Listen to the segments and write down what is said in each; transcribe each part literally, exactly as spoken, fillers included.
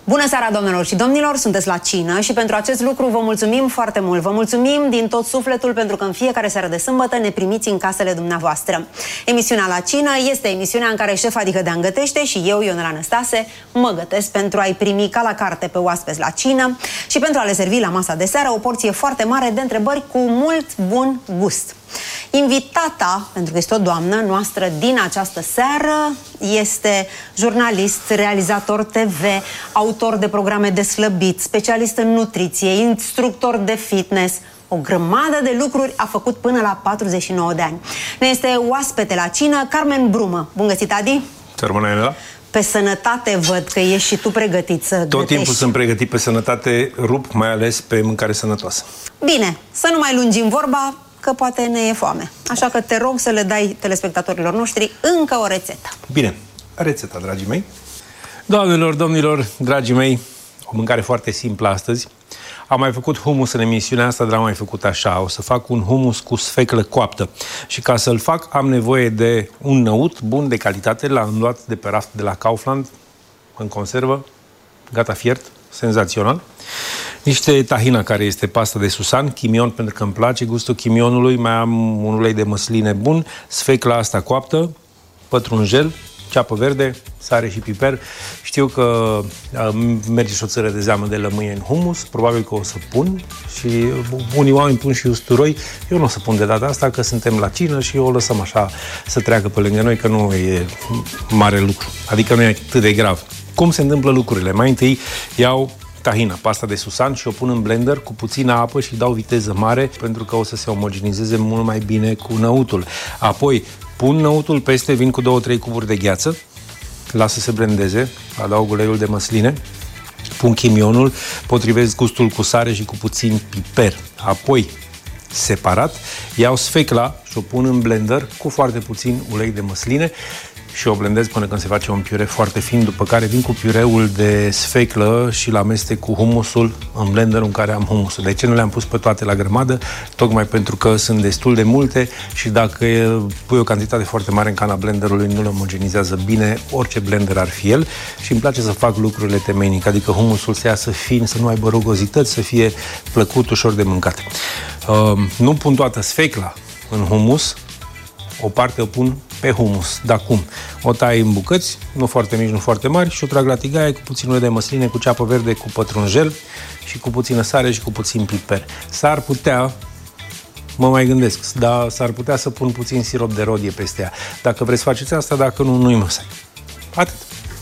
Bună seara, doamnelor și domnilor, sunteți la cină și pentru acest lucru vă mulțumim foarte mult. Vă mulțumim din tot sufletul pentru că în fiecare seară de sâmbătă ne primiți în casele dumneavoastră. Emisiunea La Cină este emisiunea în care șef adică Dean gătește și eu, Ionela Năstase, mă gătesc pentru a-i primi ca la carte pe oaspeți la cină și pentru a le servi la masa de seară o porție foarte mare de întrebări cu mult bun gust. Invitata, pentru că este o doamnă noastră din această seară, este jurnalist, realizator T V, autor de programe de slăbit, specialist în nutriție, instructor de fitness. O grămadă de lucruri a făcut până la patruzeci și nouă de ani. Ne este oaspete la cină Carmen Brumă. Bun găsit, Adi! Ionela. Pe sănătate văd că ești și tu pregătit să Tot gătești. timpul sunt pregătit pe sănătate, rup mai ales pe mâncare sănătoasă. Bine, să nu mai lungim vorba, că poate ne e foame. Așa că te rog să le dai telespectatorilor noștri încă o rețetă. Bine, rețeta, dragii mei. Doamnelor, domnilor, dragii mei, o mâncare foarte simplă astăzi. Am mai făcut humus în emisiunea asta, dar am mai făcut așa. O să fac un humus cu sfeclă coaptă. Și ca să-l fac, am nevoie de un năut bun de calitate. L-am luat de pe raft de la Kaufland, în conservă, gata fiert, senzațional. Niște tahina, care este pasta de susan, chimion, pentru că îmi place gustul chimionului, mai am un ulei de măsline bun, sfecla asta coaptă, pătrunjel, ceapă verde, sare și piper. Știu că uh, merge și o țără de zeamă de lămâie în humus, probabil că o să pun și unii oameni pun și usturoi. Eu nu o să pun de data asta, că suntem la cină și o lăsăm așa să treacă pe lângă noi, că nu e mare lucru, adică nu e atât de grav. Cum se întâmplă lucrurile? Mai întâi iau tahina, pasta de susan, și o pun în blender cu puțină apă și dau viteză mare pentru că o să se omogenizeze mult mai bine cu năutul. Apoi pun năutul peste, vin cu două trei cuburi de gheață, las să se blendeze, adaug uleiul de măsline, pun chimionul, potrivesc gustul cu sare și cu puțin piper. Apoi, separat, iau sfecla și o pun în blender cu foarte puțin ulei de măsline și o blendez până când se face un piure foarte fin, după care vin cu piureul de sfeclă și l-amestec cu humusul în blenderul în care am humusul. De ce nu le-am pus pe toate la grămadă? Tocmai pentru că sunt destul de multe și dacă pui o cantitate foarte mare în cana blenderului, nu le omogenizează bine, orice blender ar fi el, și îmi place să fac lucrurile temeinic, adică humusul să iasă fin, să nu aibă rugozități, să fie plăcut, ușor de mâncat. Uh, nu pun toată sfecla în humus, o parte o pun pe humus. Dar cum? O tai în bucăți, nu foarte mici, nu foarte mari, și o trag la tigaie cu puțin ulei de măsline, cu ceapă verde, cu pătrunjel și cu puțină sare și cu puțin piper. S-ar putea, mă mai gândesc, dar s-ar putea să pun puțin sirop de rodie peste ea. Dacă vreți faceți asta, dacă nu, nu-i măsai. Atât.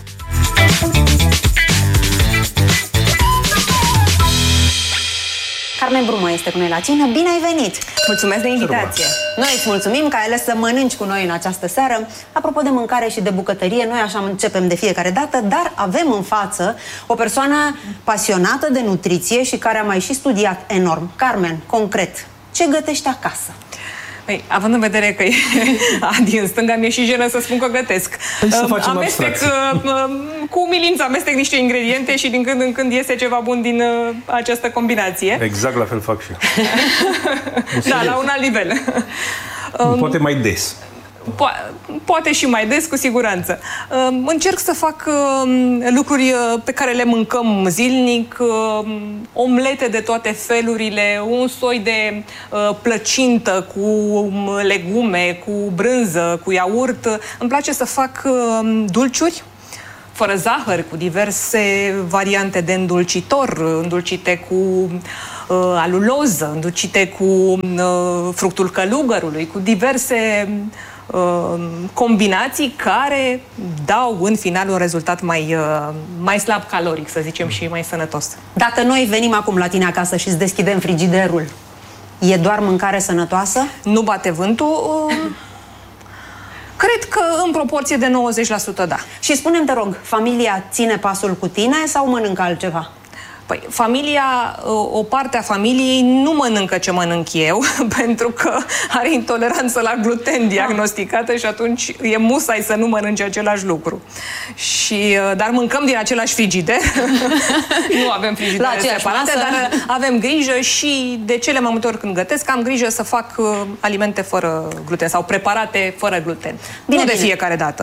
Carmen Brumă este cu noi la cină. Bine ai venit! Mulțumesc de invitație! Noi îți mulțumim că ai ales să mănânci cu noi în această seară. Apropo de mâncare și de bucătărie, noi așa începem de fiecare dată, dar avem în față o persoană pasionată de nutriție și care a mai și studiat enorm. Carmen, concret, ce gătești acasă? Păi, având în vedere că e Adi în stânga, mi-e și jenă să spun că gătesc. Uh, amestec, uh, cu umilință amestec niște ingrediente și din când în când iese ceva bun din uh, această combinație. Exact la fel fac și eu. Da, la un alt nivel. Poate mai des. Po- poate și mai des, cu siguranță. Uh, încerc să fac uh, lucruri pe care le mâncăm zilnic, uh, omlete de toate felurile, un soi de uh, plăcintă cu legume, cu brânză, cu iaurt. Îmi place să fac uh, dulciuri fără zahăr, cu diverse variante de îndulcitor, îndulcite cu uh, aluloză, îndulcite cu uh, fructul călugărului, cu diverse combinații care dau în final un rezultat mai, mai slab caloric, să zicem, și mai sănătos. Dacă noi venim acum la tine acasă și îți deschidem frigiderul, e doar mâncare sănătoasă? Nu bate vântul? Cred că în proporție de nouăzeci la sută da. Și spune-mi, te rog, familia ține pasul cu tine sau mănâncă altceva? Păi, familia, o parte a familiei nu mănâncă ce mănânc eu, pentru că are intoleranță la gluten diagnosticată și atunci e musai să nu mănânce același lucru. Și, dar mâncăm din același frigider. Nu avem frigidere separate, dar avem grijă și de cele mai multe ori când gătesc, am grijă să fac alimente fără gluten sau preparate fără gluten. Bine, nu de bine. Fiecare dată, nu.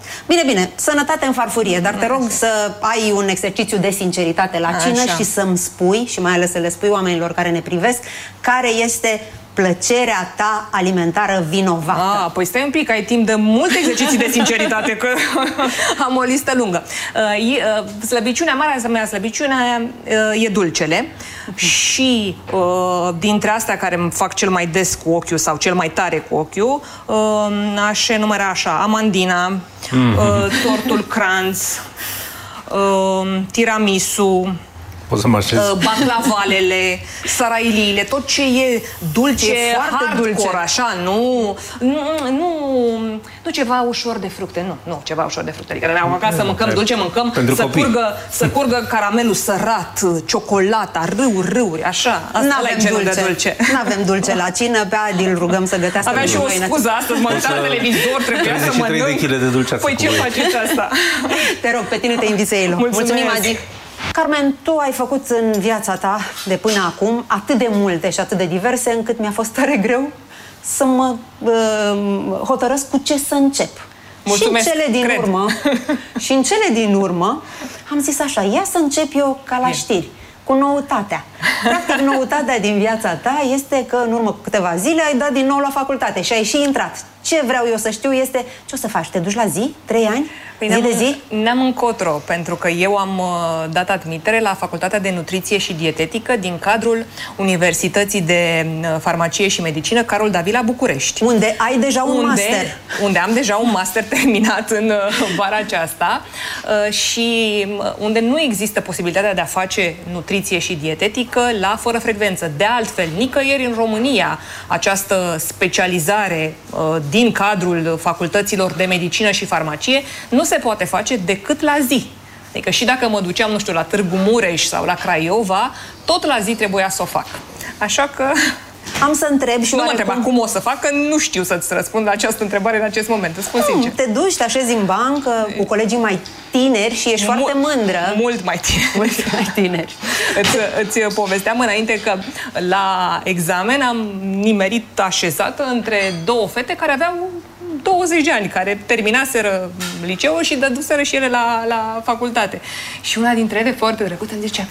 Bine, bine, sănătate în farfurie, dar te rog să ai un exercițiu de sinceritate la cină. Așa. Și să-mi spui, și mai ales să le spui oamenilor care ne privesc, care este plăcerea ta alimentară vinovată. Ah, păi stai un pic, ai timp de multe exerciții de sinceritate, că am o listă lungă. Uh, slăbiciunea, marea mea slăbiciune uh, e dulcele. Uh-huh. Și uh, dintre astea care îmi fac cel mai des cu ochiul sau cel mai tare cu ochiul, uh, aș enumera așa: amandina, uh-huh. uh, tortul Kranz, uh, tiramisu, Poți să mă așez? Baclavalele, sarailiile, tot ce e dulce, e foarte hardcore, dulce. așa, nu, nu, nu, nu ceva ușor de fructe, nu, nu, ceva ușor de fructe. Adică ne-am acasă să mâncăm dulce, mâncăm, Pentru să copii. curgă, să curgă caramelul sărat, ciocolata, râuri, râuri, așa. Asta N-avem e dulce. de dulce. N-avem dulce la cină, pe Adi îl rugăm să gătească. Aveam și o scuză astăzi, mă uitam la televizor, trebuia să mănânc. treizeci și trei de kilograme de dulceață. Păi ce faceți asta? Te rog, pe tine te invit să iei loc. Mulțumesc. Mulțumim, Adi. Carmen, tu ai făcut în viața ta de până acum atât de multe și atât de diverse încât mi-a fost tare greu să mă uh, hotărăsc cu ce să încep. Mulțumesc, și în cele din cred. urmă, și în cele din urmă am zis așa: ia să încep eu ca la știri, cu noutatea. Practic, noutatea din viața ta este că în urmă cu câteva zile ai dat din nou la facultate și ai și intrat. Ce vreau eu să știu este ce o să faci? Te duci la zi? Trei ani? Păi zi de zi? N-am încotro, pentru că eu am uh, dat admitere la Facultatea de Nutriție și Dietetică din cadrul Universității de uh, Farmacie și Medicină Carol Davila București. Unde ai deja un unde, master. Unde am deja un master terminat în uh, vara aceasta uh, și uh, unde nu există posibilitatea de a face nutriție și dietetică la fără frecvență. De altfel, nicăieri în România această specializare uh, din cadrul facultăților de medicină și farmacie nu se poate face decât la zi. Adică și dacă mă duceam, nu știu, la Târgu Mureș sau la Craiova, tot la zi trebuia să o fac. Așa că... Am să întreb și nu mă oarecum... întreba cum o să fac, că nu știu să-ți răspund la această întrebare în acest moment, îți spun Nu, sincer. te duci, te așezi în bancă cu colegii mai tineri și ești Mul- foarte mândră. Mult mai tineri. Mult mai tineri. îți, îți povesteam înainte că la examen am nimerit așezată între două fete care aveau douăzeci de ani, care terminaseră liceul și dăduseră și ele la, la facultate. Și una dintre ele, foarte drăguță, îmi zice: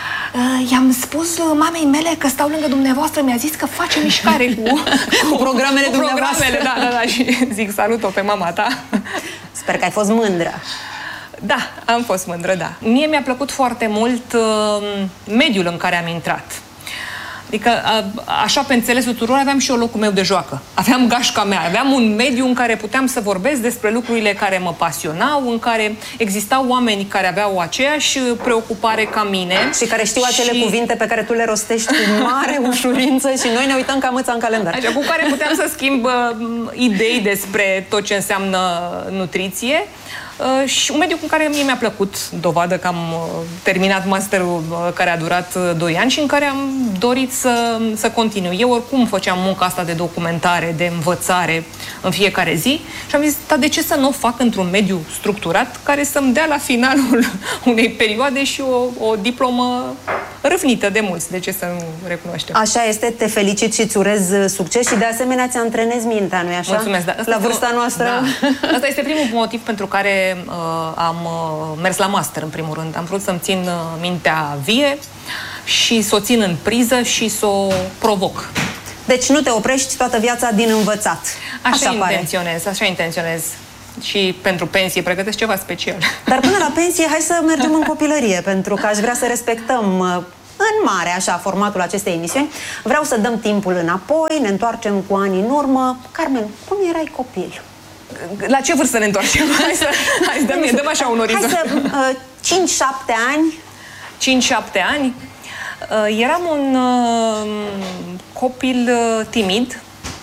i-am spus mamei mele că stau lângă dumneavoastră, mi-a zis că face mișcare cu, Cu programele cu dumneavoastră. programele, da, da, da, și zic: salut-o pe mama ta. Sper că ai fost mândră. Da, am fost mândră, da. Mie mi-a plăcut foarte mult uh, mediul în care am intrat. Adică, a, așa pe înțelesul tuturor, aveam și eu locul meu de joacă. Aveam gașca mea, aveam un mediu în care puteam să vorbesc despre lucrurile care mă pasionau, în care existau oameni care aveau aceeași preocupare ca mine. Și care știu acele și... cuvinte pe care tu le rostești cu mare ușurință și noi ne uităm ca mâța în calendar. Așa, cu care puteam să schimb uh, idei despre tot ce înseamnă nutriție. Uh, și un mediu cu care mie mi-a plăcut, dovadă că am uh, terminat masterul uh, care a durat uh, doi ani și în care am dorit să, să continui. Eu oricum făceam munca asta de documentare, de învățare în fiecare zi și am zis: dar de ce să nu o fac într-un mediu structurat care să-mi dea la finalul unei perioade și o, o diplomă râvnită de mulți? De ce să nu recunoaștem? Așa este, te felicit și îți urez succes și de asemenea ți antrenezi mintea, nu-i așa? Mulțumesc, da. La vârsta noastră. Da. Asta este primul motiv pentru care uh, am uh, mers la master, în primul rând. Am vrut să-mi țin uh, mintea vie și să o țin în priză și să o provoc. Deci nu te oprești toată viața din învățat. Așa, Așa pare. intenționez, așa intenționez. Și pentru pensie pregătesc ceva special. Dar până la pensie, hai să mergem în copilărie, pentru că aș vrea să respectăm uh, în mare, așa, formatul acestei emisiuni. Vreau să dăm timpul înapoi, ne întoarcem cu ani în urmă. Carmen, cum erai copil? La ce vârstă ne întoarcem? Hai să, hai să dăm, dăm așa un orizont. Hai să, uh, cinci șapte ani. cinci șapte ani. Uh, eram un uh, copil uh, timid,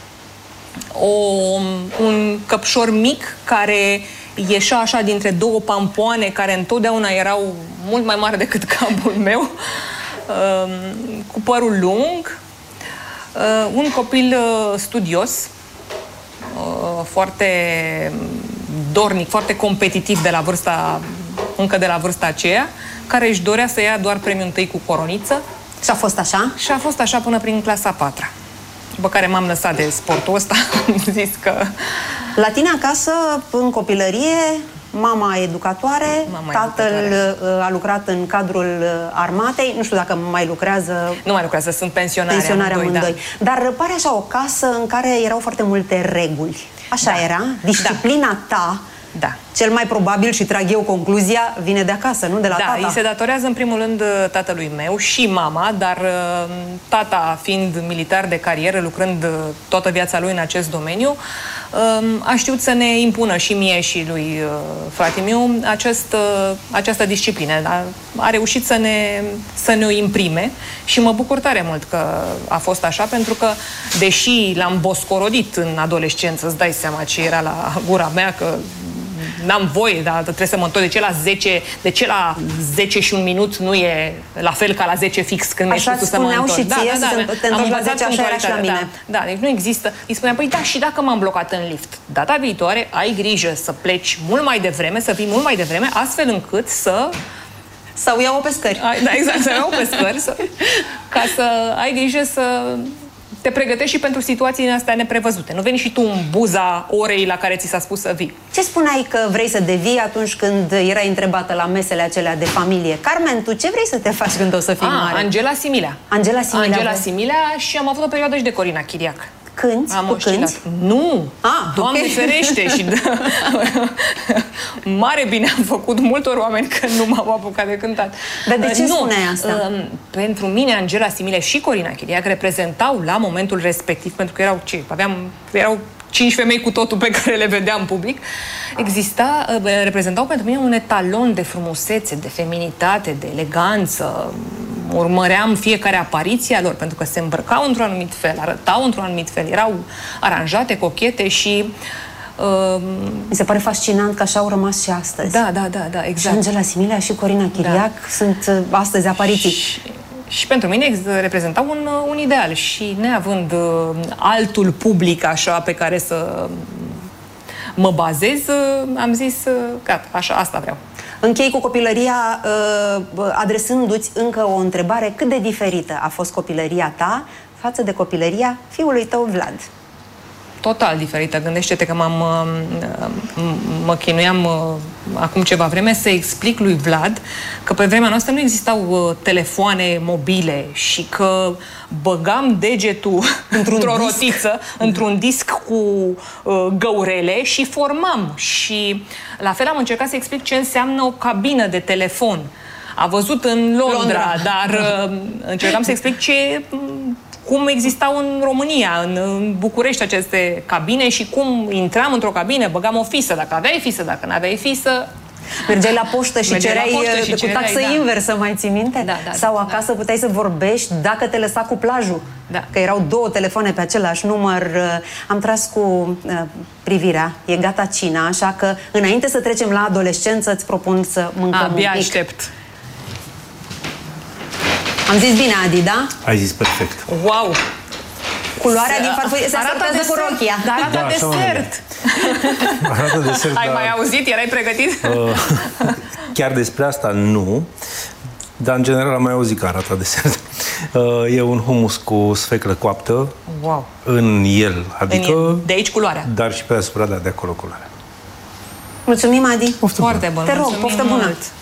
o, un căpșor mic care ieșea așa dintre două pampoane care întotdeauna erau mult mai mari decât capul meu, uh, cu părul lung, uh, un copil uh, studios, uh, foarte dornic, foarte competitiv de la vârsta, încă de la vârsta aceea, care își dorea să ia doar premiul întâi cu coroniță. Și a fost așa? Și a fost așa până prin clasa a patra. După care m-am lăsat de sportul ăsta, am zis că La tine acasă, în copilărie, mama educatoare, mama tatăl educatoare. a lucrat în cadrul armatei, nu știu dacă mai lucrează... Nu mai lucrează, sunt pensionari, pensionari amândoi, amândoi. Da. Dar pare așa o casă în care erau foarte multe reguli. Așa da. era? Disciplina da. ta, da. cel mai probabil, și trag eu concluzia, vine de acasă, nu de la da, tata. Da, îi se datorează în primul rând tatălui meu și mama, dar tata fiind militar de carieră, lucrând toată viața lui în acest domeniu, a știut să ne impună și mie și lui frate-miu acest, această disciplină. A reușit să ne, să ne o imprime și mă bucur tare mult că a fost așa, pentru că, deși l-am boscorodit în adolescență, îți dai seama ce era la gura mea, că n-am voie, dar trebuie să mă întorc. De ce la zece, de ce la zece și un minut nu e la fel ca la zece fix când mi-ai spus să mă întorc? Și ție, da, da, da, te întorci la zece, așa era și la mine. Da, da, deci nu există. Îi spuneam, păi da, și dacă m-am blocat în lift, data viitoare ai grijă să pleci mult mai devreme, să vii mult mai devreme, astfel încât să... Sau iau-o pe scări. Da, exact, să iau-o pe scări, să, ca să ai grijă să... te pregătești și pentru situațiile astea neprevăzute. Nu veni și tu în buza orei la care ți s-a spus să vii. Ce spuneai că vrei să devii atunci când erai întrebată la mesele acelea de familie? Carmen, tu ce vrei să te faci când o să fii ah, mare? Angela Similea. Angela Similea. Angela Similea și am avut o perioadă și de Corina Chiriac. Cânti? Am tu cânti? Nu! Ah, Doamne okay. ferește! Și mare bine am făcut multor oameni că nu m-am apucat de cântat. Dar de ce nu. spuneai asta? Uh, pentru mine, Angela Similea și Corina Chiriac reprezentau la momentul respectiv, pentru că erau ce? Aveam, erau cinci femei cu totul pe care le vedeam public, exista, uh, reprezentau pentru mine un etalon de frumusețe, de feminitate, de eleganță. Urmăream fiecare apariție a lor, pentru că se îmbrăcau într-un anumit fel, arătau într-un anumit fel, erau aranjate, cochete și... Uh, Mi se pare fascinant că așa au rămas și astăzi. Da, da, da, da, exact. Și Angela Similea și Corina Chiriac da. sunt astăzi apariții. Și, și pentru mine reprezentau un, un ideal și neavând uh, altul public așa pe care să mă bazez, uh, am zis, uh, gata, așa, asta vreau. Închei cu copilăria, adresându-ți încă o întrebare. Cât de diferită a fost copilăria ta față de copilăria fiului tău, Vlad? Total diferită. Gândește-te că m-am, mă chinuiam acum ceva vreme să explic lui Vlad că pe vremea noastră nu existau telefoane mobile și că băgam degetul într-o rotiță, într-un disc cu uh, găurele și formam. Și la fel am încercat să explic ce înseamnă o cabină de telefon. A văzut în Londra, Londra. dar uh, încercam să explic ce... cum existau în România, în, în București aceste cabine și cum intram într-o cabină, băgam o fisă, dacă aveai fisă, dacă nu aveai fisă... Mergeai la poștă și Mergeai cereai poștă și cu cereai, taxă da. inversă, mai ții minte? Da, da, Sau da, acasă da. puteai să vorbești dacă te lăsa cu plajul. Da. Că erau două telefoane pe același număr. Am tras cu uh, privirea. E gata cina, așa că înainte să trecem la adolescență îți propun să mâncăm Abia un pic. aștept. Am zis bine, Adi, da? Ai zis perfect. Wow! Culoarea din farfurie se arată asortează cu rochia. Dar arată Da, desert. Arată desert. Ai dar, mai auzit? Erai pregătit? Uh, chiar despre asta nu, dar în general am mai auzit că arată desert. Uh, e un humus cu sfeclă coaptă Wow. în el, adică... În el. De aici culoarea. Dar și pe deasupra, da, de acolo culoarea. Mulțumim, Adi. Foarte bun. Te rog, Mulțumim poftă bună. mult.